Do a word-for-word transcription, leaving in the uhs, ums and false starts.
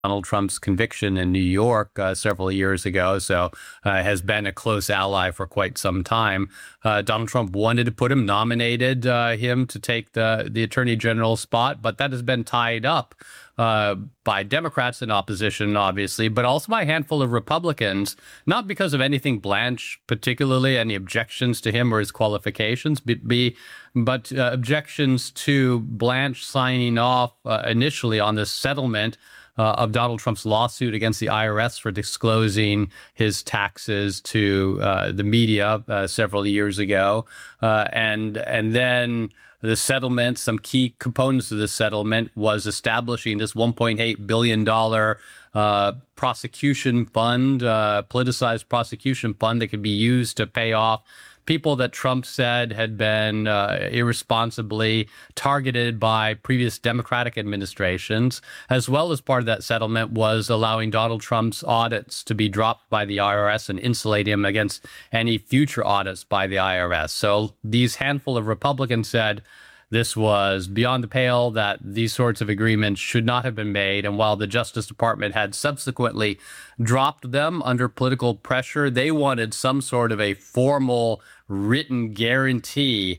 Donald Trump's conviction in New York uh, several years ago, so uh, has been a close ally for quite some time. Uh, Donald Trump wanted to put him, nominated uh, him to take the the attorney general spot, but that has been tied up uh, by Democrats in opposition, obviously, but also by a handful of Republicans, not because of anything Blanche, particularly any objections to him or his qualifications, be, but uh, objections to Blanche signing off uh, initially on this settlement Uh, of Donald Trump's lawsuit against the I R S for disclosing his taxes to uh, the media uh, several years ago, uh, and and then the settlement. Some key components of the settlement was establishing this one point eight billion dollars uh, prosecution fund, uh, politicized prosecution fund that could be used to pay off people that Trump said had been uh, irresponsibly targeted by previous Democratic administrations. As well as part of that settlement was allowing Donald Trump's audits to be dropped by the I R S and insulate him against any future audits by the I R S. So these handful of Republicans said this was beyond the pale, that these sorts of agreements should not have been made. And while the Justice Department had subsequently dropped them under political pressure, they wanted some sort of a formal written guarantee